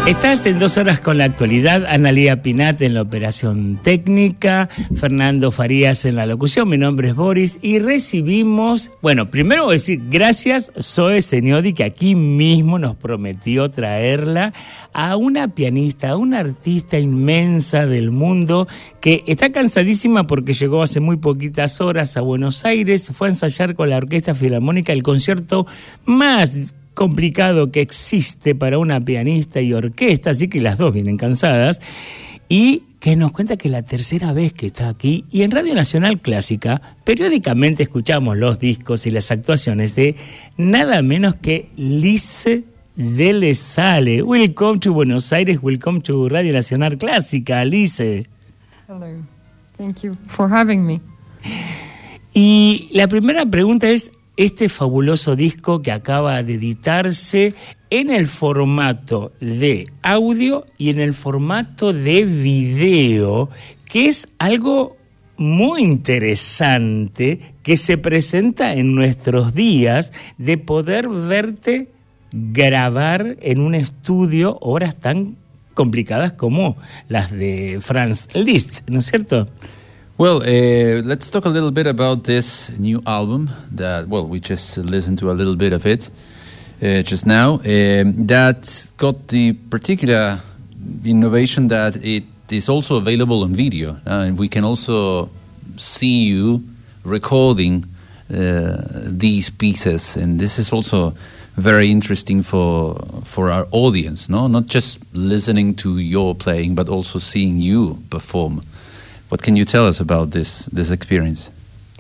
Estás en 2 horas con la actualidad. Analía Pinat en la operación técnica, Fernando Farías en la locución. Mi nombre es Boris y recibimos, bueno, primero voy a decir gracias Zoe Seniodi, que aquí mismo nos prometió traerla, a una pianista, a una artista inmensa del mundo que está cansadísima porque llegó hace muy poquitas horas a Buenos Aires, fue a ensayar con la Orquesta Filarmónica el concierto más complicado que existe para una pianista y orquesta, así que las dos vienen cansadas, y que nos cuenta que es la tercera vez que está aquí, y en Radio Nacional Clásica periódicamente escuchamos los discos y las actuaciones de nada menos que Lise Delle Sale. Welcome to Buenos Aires, welcome to Radio Nacional Clásica, Lise. Hello, thank you for having me. Y la primera pregunta es, este fabuloso disco que acaba de editarse en el formato de audio y en el formato de video, que es algo muy interesante que se presenta en nuestros días, de poder verte grabar en un estudio obras tan complicadas como las de Franz Liszt, ¿no es cierto? Well, let's talk a little bit about this new album that, well, we just listened to a little bit of it just now. That got the particular innovation that it is also available on video. And we can also see you recording these pieces. And this is also very interesting for our audience, no? Not just listening to your playing, but also seeing you perform. What can you tell us about this experience?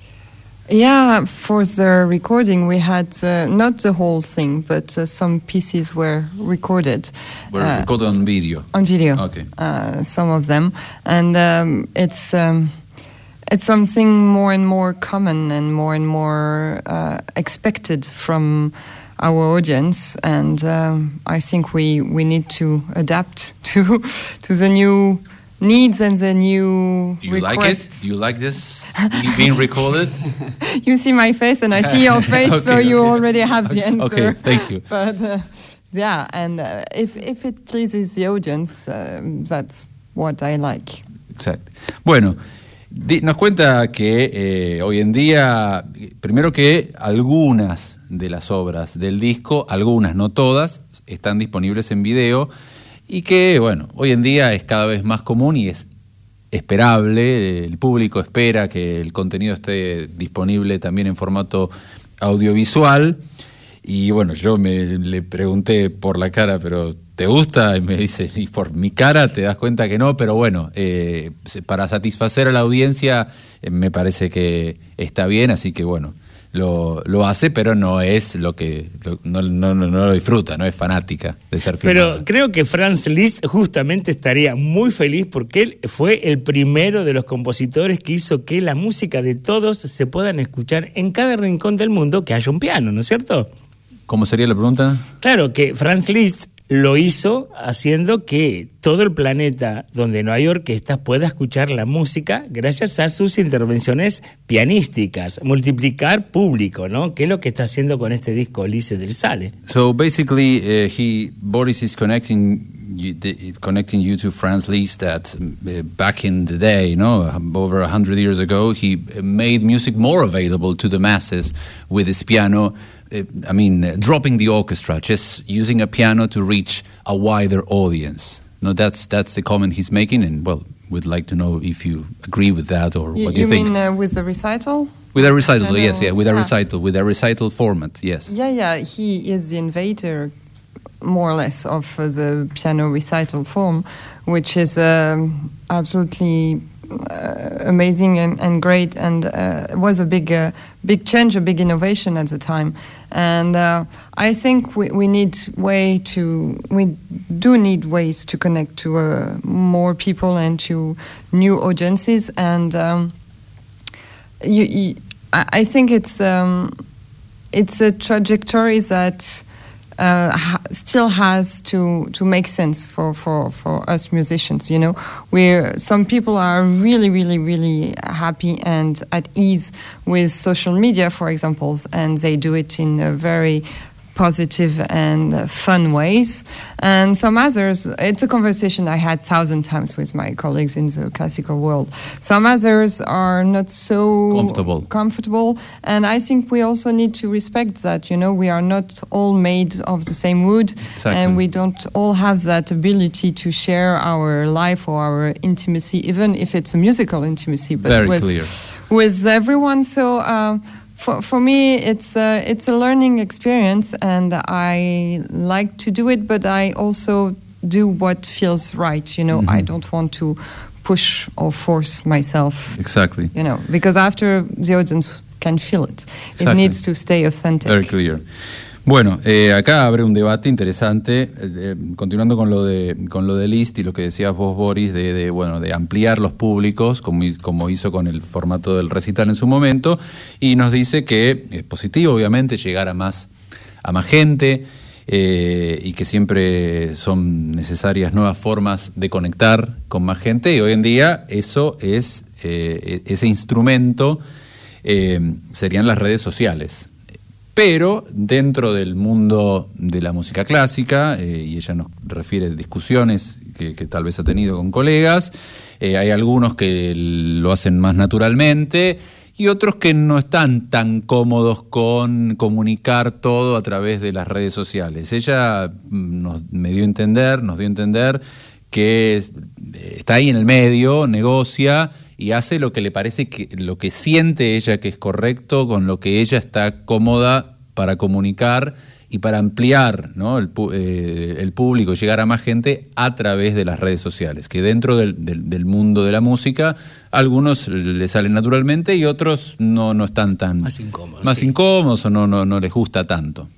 Yeah, for the recording, we had not the whole thing, but some pieces were recorded. Were recorded on video? On video. Okay. Some of them. And it's something more and more common and more expected from our audience. And I think we need to adapt to the new needs and the new Do you requests. like it? Do you like this being recorded? You see my face and I see your face, Okay, so you okay. already have the answer. Okay, thank you. But yeah, and if it pleases the audience, that's what I like. Exacto. Bueno, nos cuenta que hoy en día, primero que algunas de las obras del disco, algunas, no todas, están disponibles en video. Y que, bueno, hoy en día es cada vez más común y es esperable, el público espera que el contenido esté disponible también en formato audiovisual. Y bueno, yo le pregunté por la cara, pero ¿te gusta? Y me dice, y por mi cara te das cuenta que no, pero bueno, para satisfacer a la audiencia me parece que está bien, así que bueno, lo hace, pero no es lo que no lo disfruta, no es fanática de ser filmada. Pero creo que Franz Liszt justamente estaría muy feliz porque él fue el primero de los compositores que hizo que la música de todos se puedan escuchar en cada rincón del mundo que haya un piano, ¿no es cierto? ¿Cómo sería la pregunta? Claro, que Franz Liszt lo hizo haciendo que todo el planeta donde no hay orquestas pueda escuchar la música gracias a sus intervenciones pianísticas, multiplicar público, ¿no? ¿Qué es lo que está haciendo con este disco Lise Delle Sale? So basically, Boris is connecting you to Franz Liszt that back in the day, over 100 years ago, he made music more available to the masses with his piano. Dropping the orchestra, just using a piano to reach a wider audience. No, that's the comment he's making, and well, we'd like to know if you agree with that or what you think. You mean with the recital? With a recital, yes, with a yeah. recital format, yes. Yeah, he is the inventor, more or less, of the piano recital form, which is absolutely amazing and great, and it was a big change, a big innovation at the time. And I think we do need ways to connect to more people and to new audiences. And I think it's a trajectory that still has to make sense for us musicians. Some people are really, really, really happy and at ease with social media, for example, and they do it in a very positive and fun ways, and some others, it's a conversation I had 1,000 times with my colleagues in the classical world. Some others are not so comfortable, and I think we also need to respect that, we are not all made of the same wood. Exactly. And we don't all have that ability to share our life or our intimacy, even if it's a musical intimacy, but with everyone. So For me, it's a learning experience, and I like to do it, but I also do what feels right. Mm-hmm. I don't want to push or force myself. Exactly. Because after the audience can feel it. Exactly. It needs to stay authentic. Very clear. Bueno, acá abre un debate interesante, continuando con lo de Liszt y lo que decías vos, Boris, de ampliar los públicos, como hizo con el formato del recital en su momento, y nos dice que es positivo, obviamente, llegar a más gente, y que siempre son necesarias nuevas formas de conectar con más gente, y hoy en día eso es ese instrumento serían las redes sociales. Pero dentro del mundo de la música clásica, y ella nos refiere a discusiones que tal vez ha tenido con colegas, hay algunos que lo hacen más naturalmente y otros que no están tan cómodos con comunicar todo a través de las redes sociales. Ella nos dio a entender que está ahí en el medio, negocia y hace lo que le parece lo que siente ella que es correcto, con lo que ella está cómoda para comunicar y para ampliar, ¿no? el público, llegar a más gente a través de las redes sociales, que dentro del mundo de la música algunos le salen naturalmente y otros no están tan más incómodos o no les gusta tanto.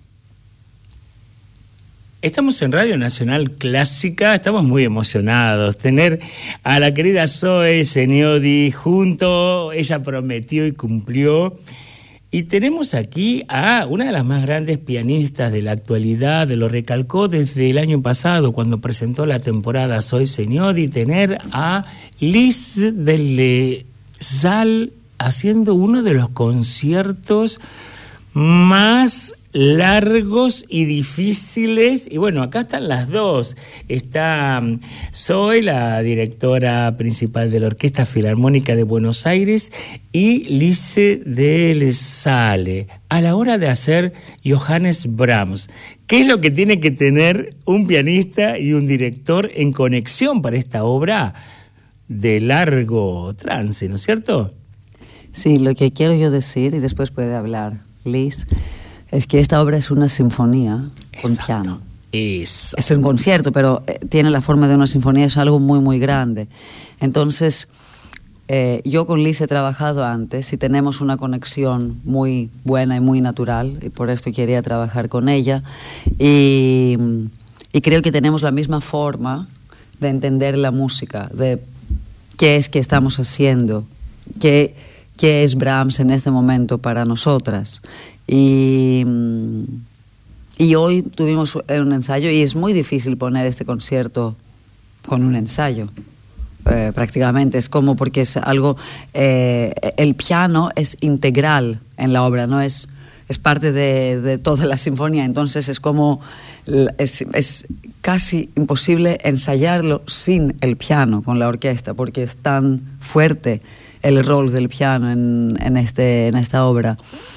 Estamos en Radio Nacional Clásica, estamos muy emocionados. Tener a la querida Zoe Seniodi junto, ella prometió y cumplió. Y tenemos aquí a una de las más grandes pianistas de la actualidad, lo recalcó desde el año pasado cuando presentó la temporada Zoe Seniodi, tener a Liz del Sal haciendo uno de los conciertos más largos y difíciles, y bueno, acá están las dos. Está Zoe, la directora principal de la Orquesta Filarmónica de Buenos Aires, y Lise del Sale, a la hora de hacer Johannes Brahms. ¿Qué es lo que tiene que tener un pianista y un director en conexión para esta obra de largo trance, ¿no es cierto? Sí, lo que quiero yo decir, y después puede hablar Liz, es que esta obra es una sinfonía con piano. Es un concierto, pero tiene la forma de una sinfonía, es algo muy, muy grande. Entonces, yo con Liz he trabajado antes y tenemos una conexión muy buena y muy natural, y por esto quería trabajar con ella. Y creo que tenemos la misma forma de entender la música, de qué es que estamos haciendo, qué es Brahms en este momento para nosotras. Y hoy tuvimos un ensayo y es muy difícil poner este concierto con un ensayo, prácticamente. Es como porque es algo, el piano es integral en la obra, no es parte de toda la sinfonía, entonces es como, es casi imposible ensayarlo sin el piano con la orquesta, porque es tan fuerte el rol del piano en esta obra.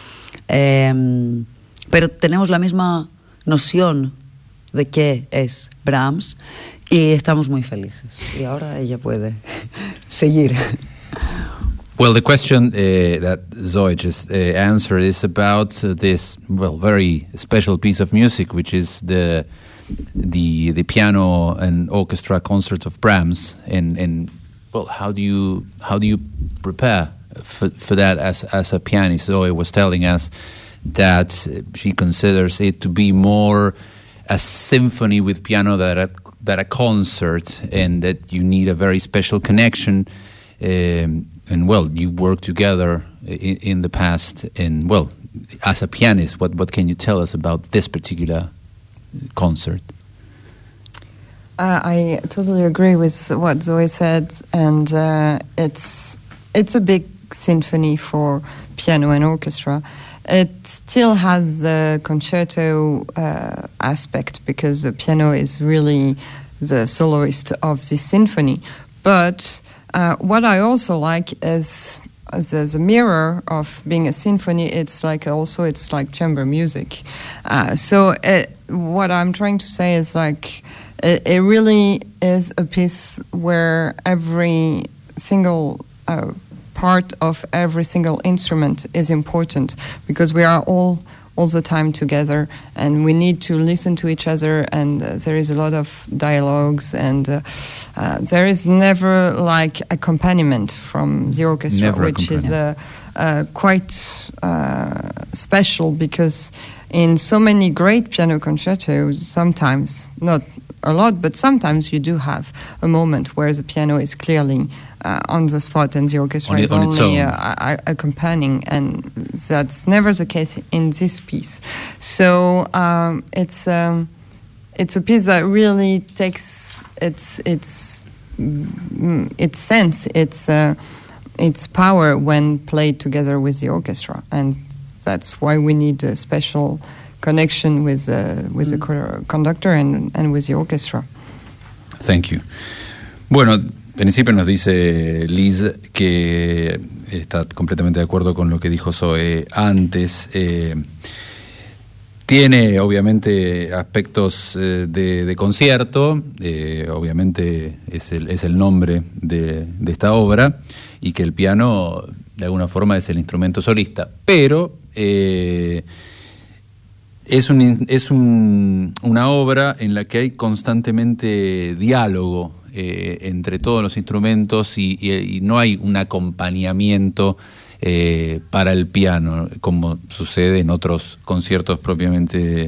Pero tenemos la misma noción de qué es Brahms y estamos muy felices. Y ahora ella puede seguir. Well, the question that Zoe just answered is about this very special piece of music, which is the piano and orchestra concert of Brahms. And how do you prepare for that as a pianist? Zoe was telling us that she considers it to be more a symphony with piano than a concert, and that you need a very special connection. And you worked together in the past. And as a pianist, what can you tell us about this particular concert? I totally agree with what Zoe said, and it's a big symphony for piano and orchestra. it still has the concerto aspect, because the piano is really the soloist of this symphony. But what I also like is, as a mirror of being a symphony, it's like chamber music. So what I'm trying to say is like it really is a piece where every single part of every single instrument is important, because we are all the time together, and we need to listen to each other, and there is a lot of dialogues, and there is never like accompaniment from the orchestra, which is quite special, because in so many great piano concertos, sometimes, not a lot, but sometimes you do have a moment where the piano is clearly on the spot and the orchestra is only accompanying, and that's never the case in this piece. So it's a piece that really takes its sense, its power when played together with the orchestra, and that's why we need a special connection with the conductor and with the orchestra. Thank you. Bueno, en principio nos dice Liz que está completamente de acuerdo con lo que dijo Zoe antes. Tiene obviamente aspectos de concierto, obviamente es el nombre de esta obra, y que el piano de alguna forma es el instrumento solista, pero es una obra en la que hay constantemente diálogo entre todos los instrumentos, y no hay un acompañamiento para el piano, como sucede en otros conciertos propiamente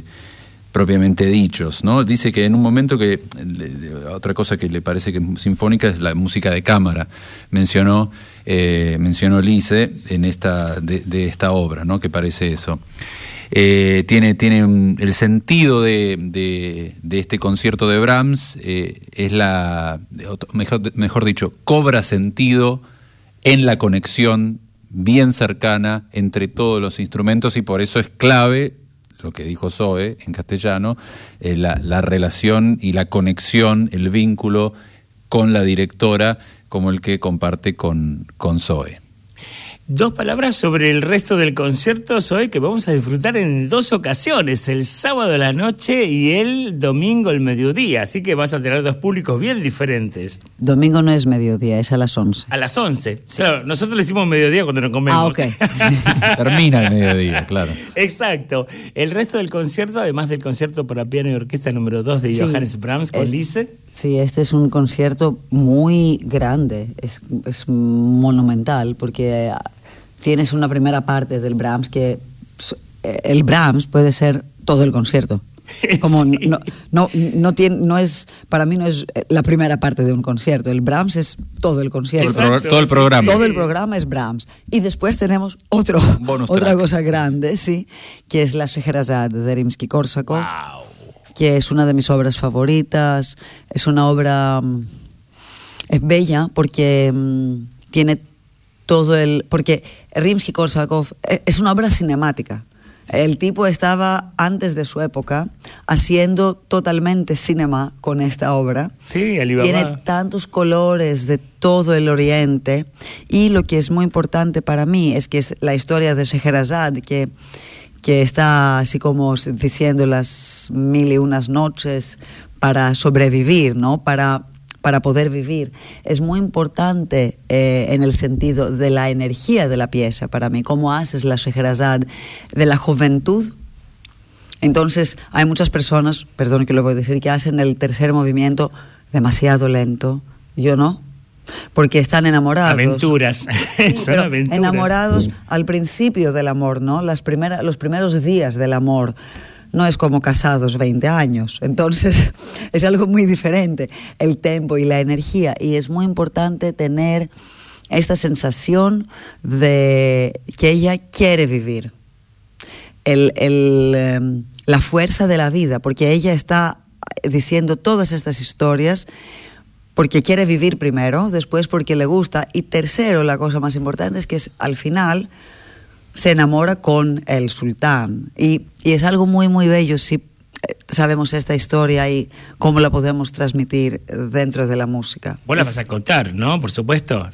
dichos, ¿no? Dice que en un momento que otra cosa que le parece que es sinfónica es la música de cámara. Mencionó Lise en de esta obra, ¿no? Que parece eso. Tiene el sentido de este concierto de Brahms, es mejor dicho, cobra sentido en la conexión bien cercana entre todos los instrumentos, y por eso es clave lo que dijo Zoe en castellano, la relación y la conexión, el vínculo con la directora, como el que comparte con Zoe. 2 palabras sobre el resto del concierto, Zoe, que vamos a disfrutar en 2 ocasiones, el sábado a la noche y el domingo al mediodía, así que vas a tener 2 públicos bien diferentes. Domingo no es mediodía, es a las 11. A las 11, sí. Claro, nosotros le decimos mediodía cuando nos comemos. Ah, ok. Termina el mediodía, claro. Exacto. El resto del concierto, además del concierto para piano y orquesta número 2 de Johannes Brahms con Lise. Sí, este es un concierto muy grande, es monumental, porque tienes una primera parte del Brahms que el Brahms puede ser todo el concierto. Como sí. no es, para mí no es la primera parte de un concierto, el Brahms es todo el concierto. Exacto, todo el programa. Todo el programa es Brahms. Y después tenemos otra cosa grande, sí, que es la Scheherazade de Rimsky-Korsakov. Wow. Que es una de mis obras favoritas. Es una obra es bella porque tiene porque Rimsky-Korsakov es una obra cinemática. El tipo estaba antes de su época haciendo totalmente cinema con esta obra. Sí, Alibaba. Tiene tantos colores de todo el Oriente, y lo que es muy importante para mí es que es la historia de Scheherazade, que está así como diciendo las 1001 noches para sobrevivir, ¿no? Para poder vivir. Es muy importante en el sentido de la energía de la pieza para mí. ¿Cómo haces la Scheherazade de la juventud? Entonces hay muchas personas, perdón que lo voy a decir, que hacen el tercer movimiento demasiado lento. Yo no. Porque están enamorados. Aventuras. Son aventuras. Enamorados al principio del amor, ¿no? Los primeros días del amor. No es como casados 20 años. Entonces es algo muy diferente, el tempo y la energía. Y es muy importante tener esta sensación de que ella quiere vivir. La fuerza de la vida, porque ella está diciendo todas estas historias porque quiere vivir primero, después porque le gusta, y tercero, la cosa más importante es que al final se enamora con el sultán. Y es algo muy, muy bello si sabemos esta historia y cómo la podemos transmitir dentro de la música. Vos la vas a contar, ¿no? Por supuesto.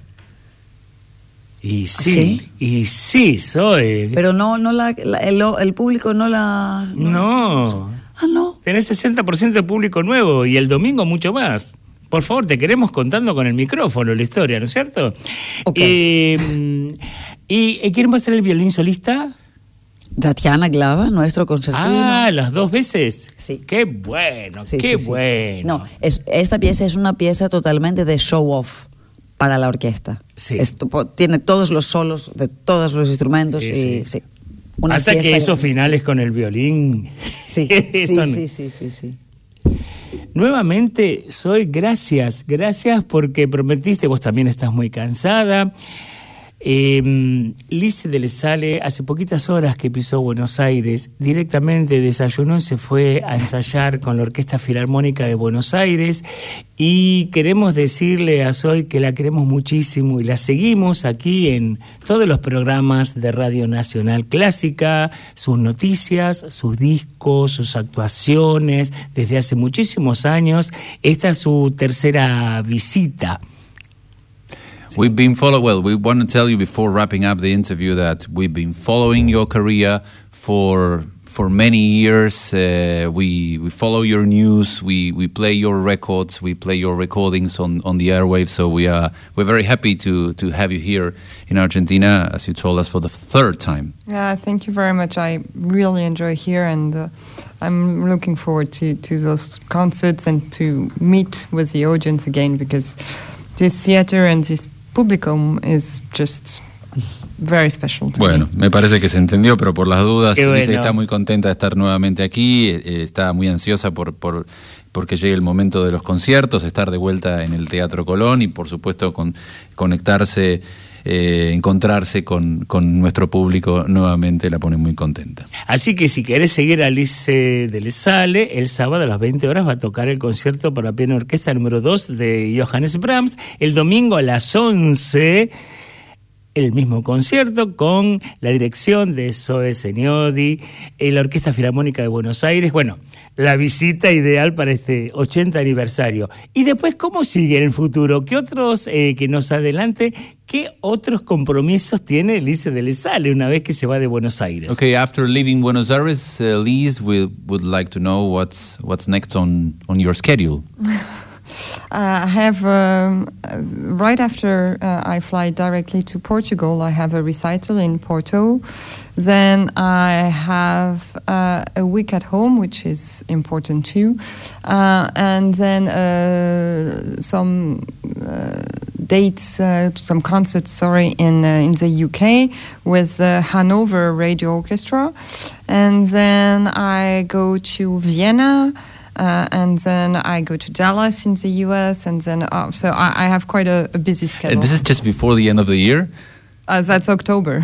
Y sí, soy. Pero no el público no la... No. Ah, no. Tenés 60% de público nuevo y el domingo mucho más. Por favor, te queremos contando con el micrófono la historia, ¿no es cierto? Okay. ¿Y quién va a ser el violín solista? Tatiana Glava, nuestro concertino. Ah, ¿las dos veces? Sí. ¡Qué bueno, sí, qué sí, bueno! No, esta pieza es una pieza totalmente de show-off para la orquesta. Sí. Tiene todos los solos de todos los instrumentos y sí. Hasta que esos finales con el violín. Sí. Sí. Nuevamente, gracias porque prometiste, vos también estás muy cansada. Lizzy de Lesale hace poquitas horas que pisó Buenos Aires, directamente desayunó y se fue a ensayar con la Orquesta Filarmónica de Buenos Aires, y queremos decirle a Zoe que la queremos muchísimo y la seguimos aquí en todos los programas de Radio Nacional Clásica, sus noticias, sus discos, sus actuaciones desde hace muchísimos años. Esta es su tercera visita. We've been we want to tell you before wrapping up the interview that we've been following your career for many years. We follow your news, we play your records, we play your recordings on the airwaves, so we're very happy to have you here in Argentina, as you told us, for the third time. Yeah, thank you very much. I really enjoy here, and I'm looking forward to those concerts and to meet with the audience again, because this theater and this publicum is just very special to Bueno, me parece que se entendió, pero por las dudas, bueno. Dice que está muy contenta de estar nuevamente aquí, está muy ansiosa porque llegue el momento de los conciertos, estar de vuelta en el Teatro Colón y por supuesto conectarse, encontrarse con nuestro público nuevamente la pone muy contenta. Así que si querés seguir a Lizzy de Lesale, el sábado a las 20 horas va a tocar el concierto para piano y orquesta número 2 de Johannes Brahms. El domingo a las 11, el mismo concierto con la dirección de Zoe Seniodi, la Orquesta Filarmónica de Buenos Aires. Bueno, la visita ideal para este 80 aniversario. Y después, ¿cómo sigue en el futuro? ¿Qué otros, que nos adelante, qué otros compromisos tiene Lizzy de Lesale una vez que se va de Buenos Aires? Okay, after leaving Buenos Aires, Liz, we would like to know what's next on your schedule. I have, right after I fly directly to Portugal, I have a recital in Porto. Then I have a week at home, which is important too. And then some dates, some concerts, in the UK with the Hanover Radio Orchestra. And then I go to Vienna. And then I go to Dallas in the US, and then so I have quite a busy schedule. This is just before the end of the year? That's October.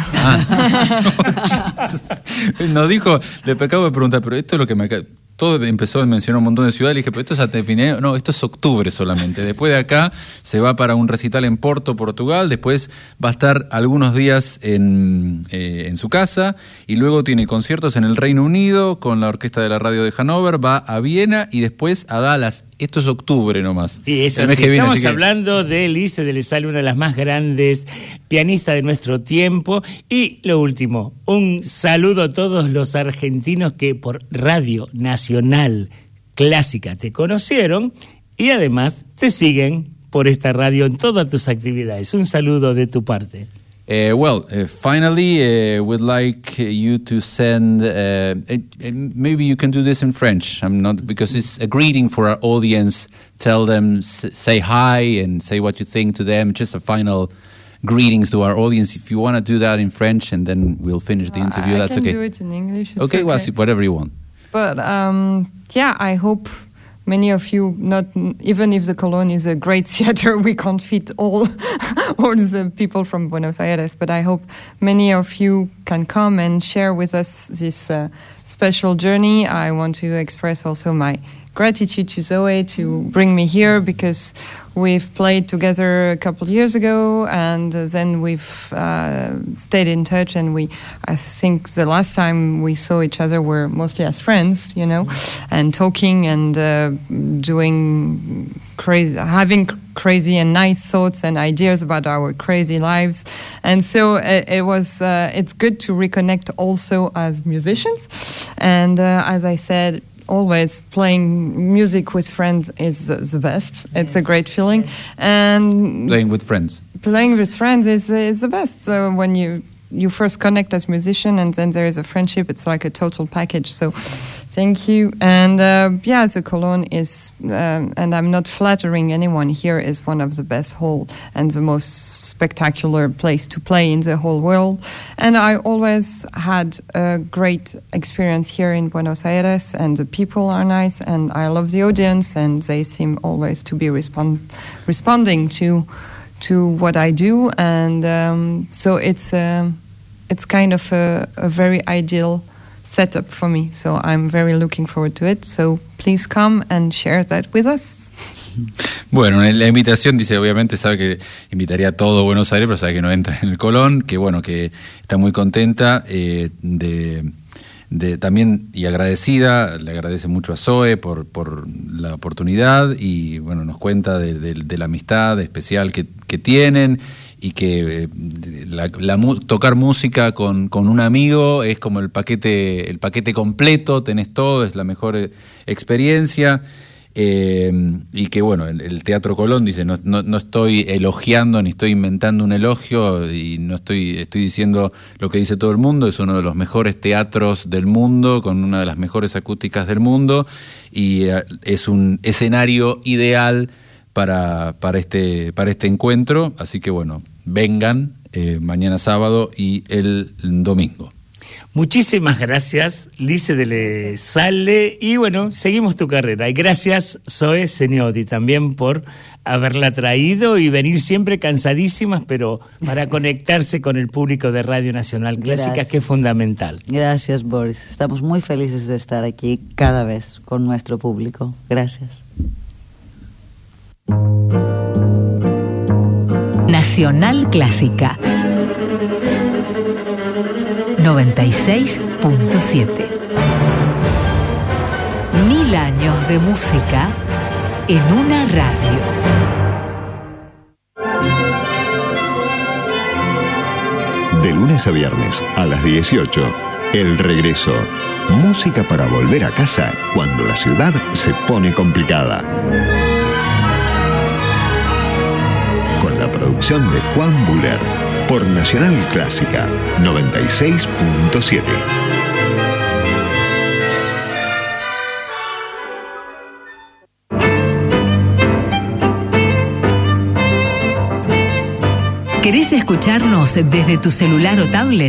Nos dijo, le acabo de preguntar, pero esto es lo que me... Todo empezó a mencionar un montón de ciudades, le dije, pero esto es hasta fin. No, esto es octubre solamente. Después de acá se va para un recital en Porto, Portugal, después va a estar algunos días en su casa y luego tiene conciertos en el Reino Unido con la Orquesta de la Radio de Hannover, va a Viena y después a Dallas. Esto es octubre nomás. Y es así. Estamos hablando de Lizzy de Lesale, una de las más grandes pianistas de nuestro tiempo. Y lo último, un saludo a todos los argentinos que por Radio Nacional Clásica te conocieron y además te siguen por esta radio en todas tus actividades. Un saludo de tu parte. Finally, we'd like you to send, maybe you can do this in French. Because it's a greeting for our audience. Tell them, say hi and say what you think to them. Just a final greetings to our audience. If you want to do that in French, and then we'll finish the interview. That's okay. I can do it in English. Okay, well, whatever you want. But I hope many of you, not even if the Cologne is a great theater, we can't fit all the people from Buenos Aires, but I hope many of you can come and share with us this special journey. I want to express also my gratitude to Zoe to bring me here, because we've played together a couple of years ago, and then we've stayed in touch, and I think the last time we saw each other were mostly as friends, you know, and talking and having crazy and nice thoughts and ideas about our crazy lives. And so it's good to reconnect also as musicians. And as I said, always playing music with friends is the best. It's a great feeling. And playing with friends is the best. So when you first connect as musician, and then there is a friendship, it's like a total package. So thank you. And the Cologne is, and I'm not flattering anyone here, is one of the best hall and the most spectacular place to play in the whole world. And I always had a great experience here in Buenos Aires, and the people are nice, and I love the audience, and they seem always to be responding to what I do. And so it's kind of a very ideal setup for me, so I'm very looking forward to it. So please come and share that with us. Bueno, la invitación dice, obviamente sabe que invitaría a todo Buenos Aires, pero sabe que no entra en el Colón, que bueno, que está muy contenta de también, y agradecida, le agradece mucho a Zoe por la oportunidad, y bueno, nos cuenta de la amistad especial que tienen, y que tocar música con un amigo es como el paquete completo, tenés todo, es la mejor experiencia. Y que bueno, el Teatro Colón dice, no estoy elogiando ni estoy inventando un elogio, y no estoy diciendo lo que dice todo el mundo, es uno de los mejores teatros del mundo, con una de las mejores acústicas del mundo, y es un escenario ideal para este encuentro. Así que bueno, vengan mañana sábado y el domingo. Muchísimas gracias, Lise de Salle, y bueno, seguimos tu carrera. Y gracias, Zoe Seniodi, también por haberla traído y venir siempre cansadísimas, pero para conectarse con el público de Radio Nacional Clásica, gracias, que es fundamental. Gracias, Boris. Estamos muy felices de estar aquí cada vez con nuestro público. Gracias. Nacional Clásica 96.7. 1000 años de música en una radio. De lunes a viernes a las 18, El Regreso. Música para volver a casa cuando la ciudad se pone complicada. Con la producción de Juan Buller. Por Nacional Clásica 96.7. ¿Querés escucharnos desde tu celular o tablet?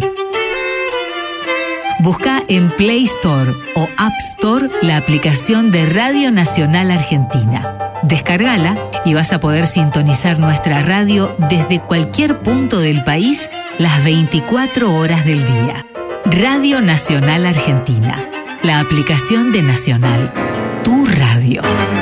Busca en Play Store o App Store la aplicación de Radio Nacional Argentina. Descárgala y vas a poder sintonizar nuestra radio desde cualquier punto del país las 24 horas del día. Radio Nacional Argentina, la aplicación de Nacional, tu radio.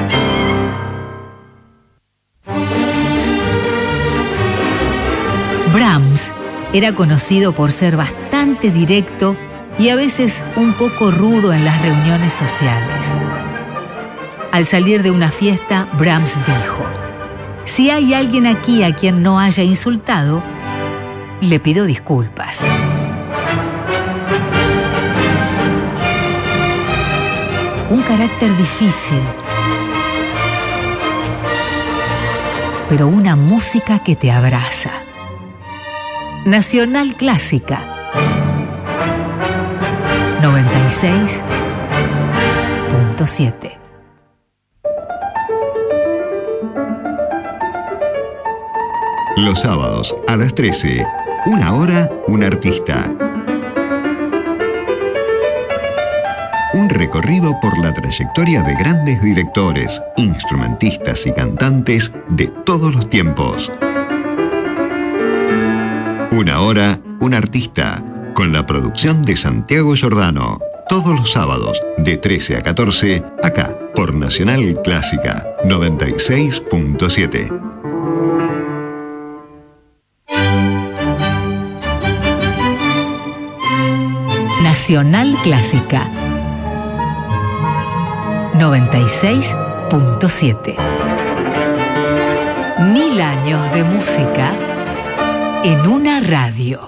Brahms era conocido por ser bastante directo y a veces un poco rudo en las reuniones sociales. Al salir de una fiesta, Brahms dijo: si hay alguien aquí a quien no haya insultado, le pido disculpas. Un carácter difícil, pero una música que te abraza. Nacional Clásica 96.7. Los sábados a las 13, una hora, un artista. Un recorrido por la trayectoria de grandes directores, instrumentistas y cantantes de todos los tiempos. Una hora, un artista, con la producción de Santiago Giordano. Todos los sábados, de 13 a 14, acá, por Nacional Clásica 96.7. Nacional Clásica 96.7. 1000 años de música en una radio.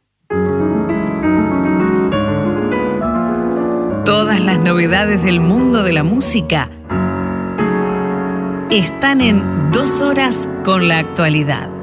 Todas las novedades del mundo de la música están en 2 horas con la actualidad.